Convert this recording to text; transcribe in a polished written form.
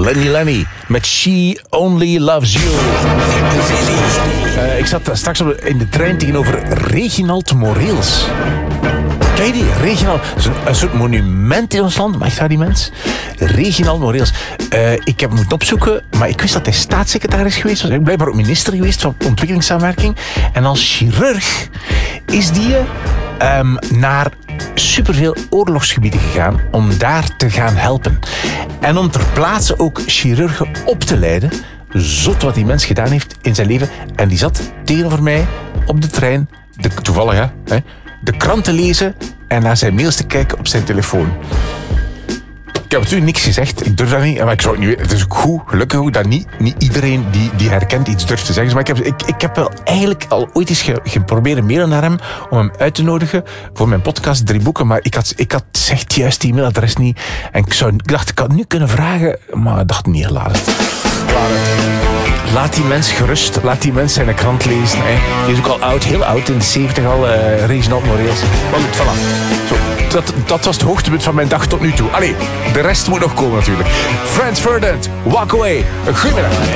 Lenny met She Only Loves You. Ik zat straks in de trein tegenover Reginald Moreels. Ken je die? Reginald. Dat is een soort monument in ons land. Mag daar die mens? Reginald Moreels. Ik heb hem moeten opzoeken, maar ik wist dat hij staatssecretaris geweest was. Hij is blijkbaar ook minister geweest van ontwikkelingssamenwerking. En als chirurg is die naar superveel oorlogsgebieden gegaan om daar te gaan helpen. En om ter plaatse ook chirurgen op te leiden. Zot wat die mens gedaan heeft in zijn leven. En die zat tegenover mij op de trein, toevallig hè, de krant te lezen en naar zijn mails te kijken op zijn telefoon. Ik heb natuurlijk niks gezegd, ik durf dat niet, maar ik zou het niet weten. Het is ook goed, gelukkig ook, dat niet iedereen die herkent iets durft te zeggen. Maar ik heb wel eigenlijk al ooit eens geprobeerd mailen naar hem om hem uit te nodigen voor mijn podcast 3 boeken, maar ik had echt juist die e-mailadres niet. En ik dacht, ik had nu kunnen vragen, maar ik dacht niet, laat het. Laat die mens gerust, laat die mens zijn krant lezen. Hè. Die is ook al oud, heel oud, in de 70 al, Reginald Moreels. Maar goed, voilà. Zo, dat was het hoogtepunt van mijn dag tot nu toe. Allee, de rest moet nog komen natuurlijk. Franz Ferdinand, Walk Away. Goedemiddag.